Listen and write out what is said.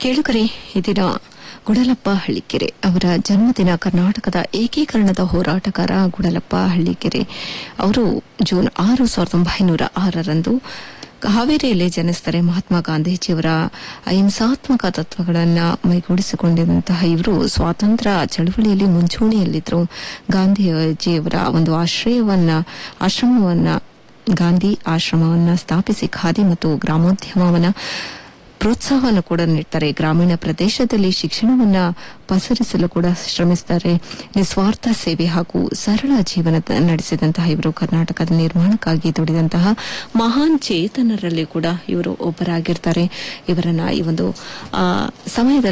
ಕೇಳುಗರೆ, ಈ ದಿನ ಗುಡಲಪ್ಪ ಹಳ್ಳಿಕೆರೆ ಅವರ ಜನ್ಮದಿನ. ಕರ್ನಾಟಕದ ಏಕೀಕರಣದ ಹೋರಾಟಗಾರ ಗುಡಲಪ್ಪ ಹಳ್ಳಿಕೆರೆ ಅವರು ಜೂನ್ 6, 1906ರಂದು ಹಾವೇರಿಯಲ್ಲಿ ಜನಿಸ್ತಾರೆ. ಮಹಾತ್ಮ ಗಾಂಧೀಜಿಯವರ ಅಹಿಂಸಾತ್ಮಕ ತತ್ವಗಳನ್ನು ಮೈಗೂಡಿಸಿಕೊಂಡಿರುವಂತಹ ಇವರು ಸ್ವಾತಂತ್ರ್ಯ ಚಳವಳಿಯಲ್ಲಿ ಮುಂಚೂಣಿಯಲ್ಲಿದ್ದರು. ಗಾಂಧೀಜಿಯವರ ಒಂದು ಗಾಂಧಿ ಆಶ್ರಮವನ್ನ ಸ್ಥಾಪಿಸಿ ಖಾದಿ ಮತ್ತು ಗ್ರಾಮೋದ್ಯಮವನ್ನ ಪ್ರೋತ್ಸಾಹವನ್ನು ಕೂಡ ನೀಡ್ತಾರೆ. ಗ್ರಾಮೀಣ ಪ್ರದೇಶದಲ್ಲಿ ಶಿಕ್ಷಣವನ್ನ ಪಸರಿಸಲು ಕೂಡ ಶ್ರಮಿಸುತ್ತಾರೆ. ನಿಸ್ವಾರ್ಥ ಸೇವೆ ಹಾಗೂ ಸರಳ ಜೀವನ ನಡೆಸಿದಂತಹ ಇವರು ಕರ್ನಾಟಕದ ನಿರ್ಮಾಣಕ್ಕಾಗಿ ದುಡಿದಂತಹ ಮಹಾನ್ ಚೇತನರಲ್ಲಿ ಕೂಡ ಇವರು ಒಬ್ಬರಾಗಿರ್ತಾರೆ. ಇವರನ್ನ ಈ ಒಂದು ಸಮಯದಲ್ಲಿ